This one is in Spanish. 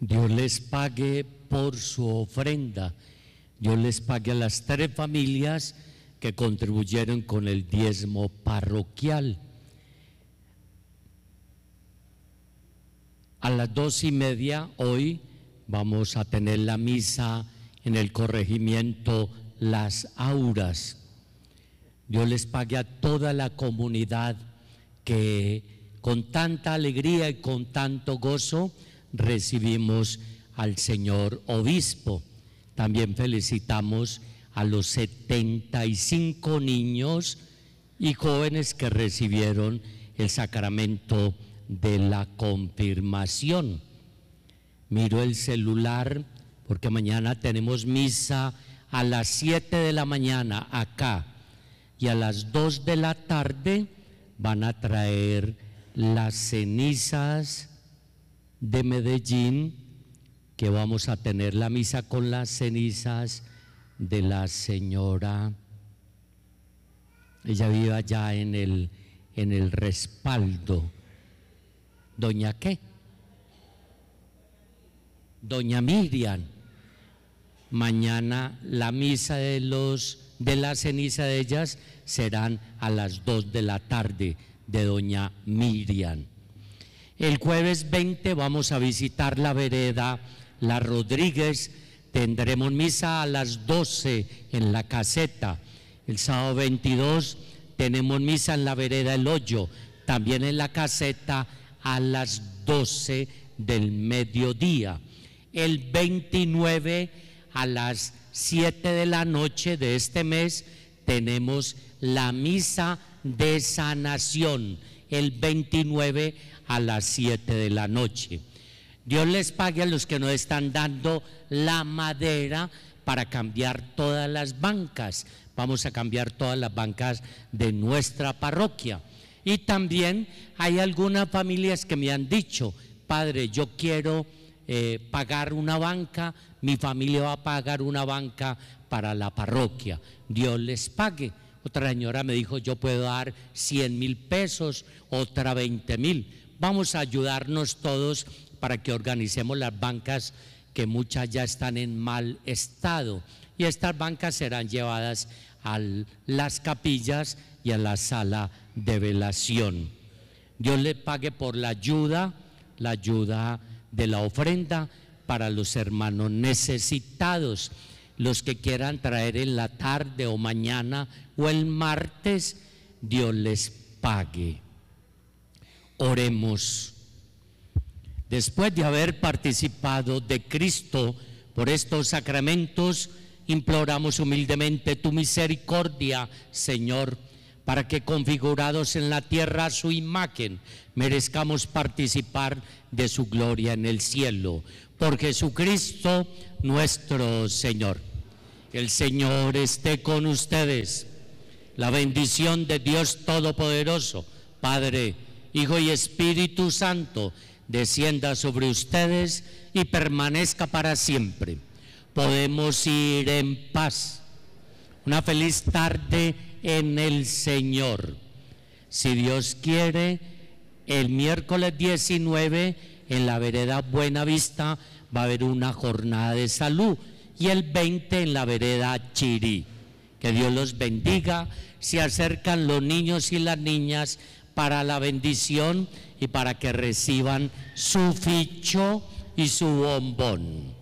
Dios les pague por su ofrenda. Dios les pague a las 3 familias que contribuyeron con el diezmo parroquial. A las 2:30 hoy vamos a tener la misa en el corregimiento Las Auras. Dios les pague a toda la comunidad que con tanta alegría y con tanto gozo recibimos al señor obispo. También felicitamos a los 75 niños y jóvenes que recibieron el sacramento de la confirmación. Miro el celular porque mañana tenemos misa a las 7 de la mañana acá y a las 2 de la tarde van a traer las cenizas de Medellín, que vamos a tener la misa con las cenizas de la señora, ella vive allá en el respaldo. ¿Doña qué? Doña Miriam. Mañana la misa de la ceniza de ellas serán a las 2 de la tarde de doña Miriam. El jueves 20 vamos a visitar la vereda La Rodríguez, tendremos misa a las 12 en la caseta. El sábado 22 tenemos misa en la vereda El Hoyo, también en la caseta a las 12 del mediodía. El 29 a las 7 de la noche de este mes tenemos la misa de sanación, el 29 a las 7 de la noche. Dios les pague a los que nos están dando la madera para cambiar todas las bancas. Vamos a cambiar todas las bancas de nuestra parroquia. Y también hay algunas familias que me han dicho: padre, yo quiero pagar una banca, mi familia va a pagar una banca para la parroquia. Dios les pague. Otra señora me dijo: yo puedo dar 100,000 pesos, otra 20,000. Vamos a ayudarnos todos para que organicemos las bancas, que muchas ya están en mal estado, y estas bancas serán llevadas a las capillas y a la sala de velación. Dios le pague por la ayuda de la ofrenda para los hermanos necesitados. Los que quieran traer en la tarde o mañana o el martes, Dios les pague. Oremos. Después de haber participado de Cristo por estos sacramentos, imploramos humildemente tu misericordia, Señor, para que, configurados en la tierra a su imagen, merezcamos participar de su gloria en el cielo. Por Jesucristo nuestro Señor. El Señor esté con ustedes. La bendición de Dios Todopoderoso, Padre, Hijo y Espíritu Santo, descienda sobre ustedes y permanezca para siempre. Podemos ir en paz. Una feliz tarde en el Señor. Si Dios quiere, el miércoles 19 en la vereda Buena Vista va a haber una jornada de salud, y el 20 en la vereda Chirí. Que Dios los bendiga. Se acercan los niños y las niñas para la bendición y para que reciban su ficho y su bombón.